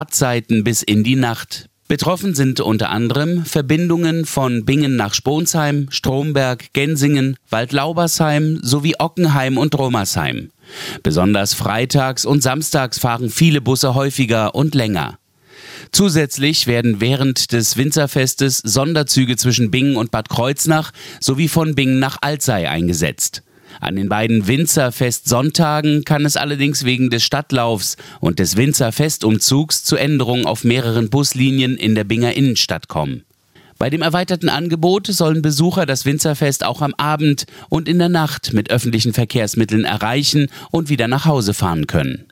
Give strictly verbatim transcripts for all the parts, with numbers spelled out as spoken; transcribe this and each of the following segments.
Zeiten bis in die Nacht. Betroffen sind unter anderem Verbindungen von Bingen nach Sponsheim, Stromberg, Gensingen, Waldlaubersheim sowie Ockenheim und Romersheim. Besonders freitags und samstags fahren viele Busse häufiger und länger. Zusätzlich werden während des Winzerfestes Sonderzüge zwischen Bingen und Bad Kreuznach sowie von Bingen nach Alzey eingesetzt. An den beiden Winzerfest-Sonntagen kann es allerdings wegen des Stadtlaufs und des Winzerfestumzugs zu Änderungen auf mehreren Buslinien in der Binger Innenstadt kommen. Bei dem erweiterten Angebot sollen Besucher das Winzerfest auch am Abend und in der Nacht mit öffentlichen Verkehrsmitteln erreichen und wieder nach Hause fahren können.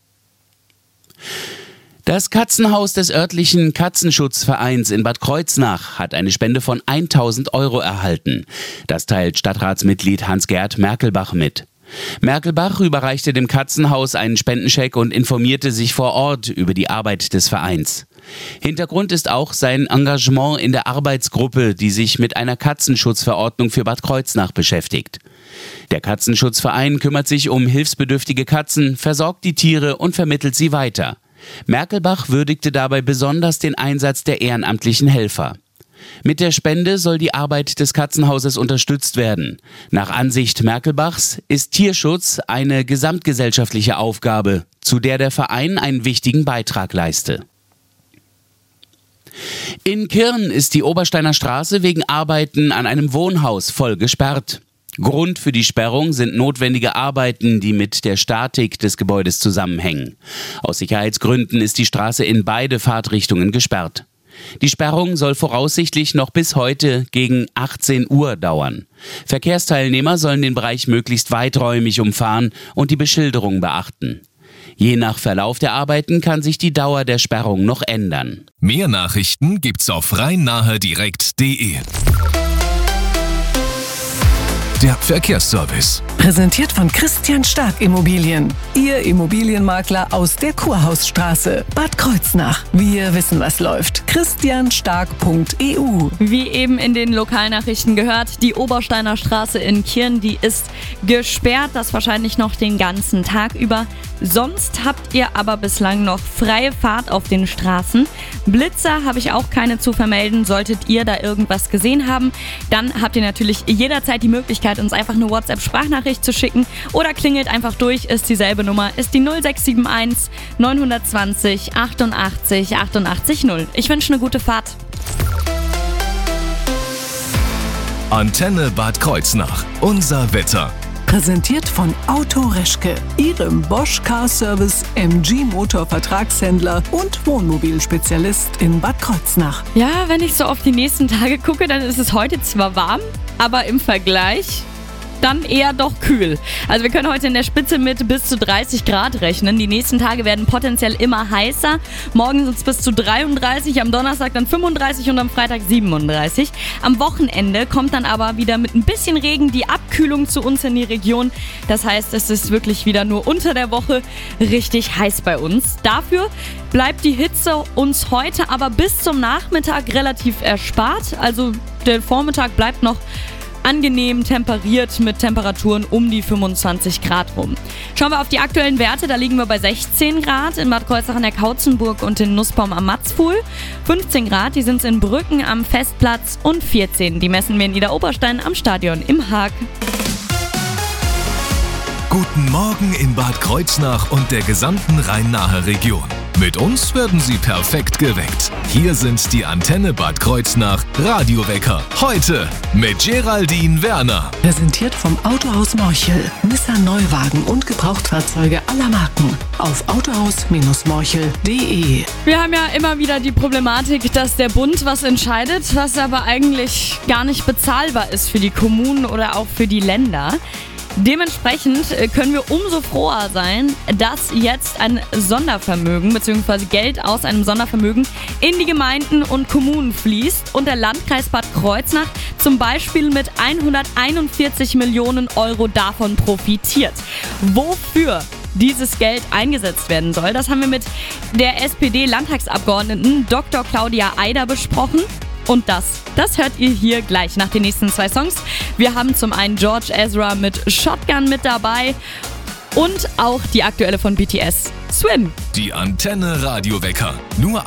Das Katzenhaus des örtlichen Katzenschutzvereins in Bad Kreuznach hat eine Spende von tausend Euro erhalten. Das teilt Stadtratsmitglied Hans-Gerd Merkelbach mit. Merkelbach überreichte dem Katzenhaus einen Spendenscheck und informierte sich vor Ort über die Arbeit des Vereins. Hintergrund ist auch sein Engagement in der Arbeitsgruppe, die sich mit einer Katzenschutzverordnung für Bad Kreuznach beschäftigt. Der Katzenschutzverein kümmert sich um hilfsbedürftige Katzen, versorgt die Tiere und vermittelt sie weiter. Merkelbach würdigte dabei besonders den Einsatz der ehrenamtlichen Helfer. Mit der Spende soll die Arbeit des Katzenhauses unterstützt werden. Nach Ansicht Merkelbachs ist Tierschutz eine gesamtgesellschaftliche Aufgabe, zu der der Verein einen wichtigen Beitrag leiste. In Kirn ist die Obersteiner Straße wegen Arbeiten an einem Wohnhaus voll gesperrt. Grund für die Sperrung sind notwendige Arbeiten, die mit der Statik des Gebäudes zusammenhängen. Aus Sicherheitsgründen ist die Straße in beide Fahrtrichtungen gesperrt. Die Sperrung soll voraussichtlich noch bis heute gegen achtzehn Uhr dauern. Verkehrsteilnehmer sollen den Bereich möglichst weiträumig umfahren und die Beschilderung beachten. Je nach Verlauf der Arbeiten kann sich die Dauer der Sperrung noch ändern. Mehr Nachrichten gibt's auf rhein-nahe-direkt punkt de. Der Verkehrsservice. Präsentiert von Christian Stark Immobilien. Ihr Immobilienmakler aus der Kurhausstraße. Bad Kreuznach. Wir wissen, was läuft. christian stark punkt e u. Wie eben in den Lokalnachrichten gehört, die Obersteiner Straße in Kirn, die ist gesperrt. Das wahrscheinlich noch den ganzen Tag über. Sonst habt ihr aber bislang noch freie Fahrt auf den Straßen. Blitzer habe ich auch keine zu vermelden. Solltet ihr da irgendwas gesehen haben, dann habt ihr natürlich jederzeit die Möglichkeit, uns einfach eine WhatsApp-Sprachnachricht zu schicken oder klingelt einfach durch, ist dieselbe Nummer, ist die null sechs sieben eins neun zwei null achtundachtzig achtundachtzig null. Ich wünsche eine gute Fahrt. Antenne Bad Kreuznach. Unser Wetter. Präsentiert von Auto Reschke, Ihrem Bosch Car Service M G Motor Vertragshändler und Wohnmobilspezialist in Bad Kreuznach. Ja, wenn ich so auf die nächsten Tage gucke, dann ist es heute zwar warm, aber im Vergleich dann eher doch kühl. Also wir können heute in der Spitze mit bis zu dreißig Grad rechnen. Die nächsten Tage werden potenziell immer heißer. Morgen sind es bis zu dreiunddreißig, am Donnerstag dann fünfunddreißig und am Freitag siebenunddreißig. Am Wochenende kommt dann aber wieder mit ein bisschen Regen die Abkühlung zu uns in die Region. Das heißt, es ist wirklich wieder nur unter der Woche richtig heiß bei uns. Dafür bleibt die Hitze uns heute aber bis zum Nachmittag relativ erspart. Also der Vormittag bleibt noch angenehm temperiert mit Temperaturen um die fünfundzwanzig Grad rum. Schauen wir auf die aktuellen Werte, da liegen wir bei sechzehn Grad in Bad Kreuznach an der Kautzenburg und in Nussbaum am Matzpfuhl. fünfzehn Grad, die sind es in Brücken am Festplatz und vierzehn, die messen wir in Niederoberstein am Stadion im Haag. Guten Morgen in Bad Kreuznach und der gesamten Rhein-Nahe-Region. Mit uns werden Sie perfekt geweckt. Hier sind die Antenne Bad Kreuznach Radiowecker. Heute mit Geraldine Werner. Präsentiert vom Autohaus Morchel. Nissan Neuwagen und Gebrauchtfahrzeuge aller Marken. Auf autohaus Morchel punkt de. Wir haben ja immer wieder die Problematik, dass der Bund was entscheidet, was aber eigentlich gar nicht bezahlbar ist für die Kommunen oder auch für die Länder. Dementsprechend können wir umso froher sein, dass jetzt ein Sondervermögen bzw. Geld aus einem Sondervermögen in die Gemeinden und Kommunen fließt und der Landkreis Bad Kreuznach zum Beispiel mit hunderteinundvierzig Millionen Euro davon profitiert. Wofür dieses Geld eingesetzt werden soll, das haben wir mit der S P D-Landtagsabgeordneten Doktor Claudia Eider besprochen. Und das, das hört ihr hier gleich nach den nächsten zwei Songs. Wir haben zum einen George Ezra mit Shotgun mit dabei Und auch die aktuelle von B T S, Swim. Die Antenne Radiowecker. Nur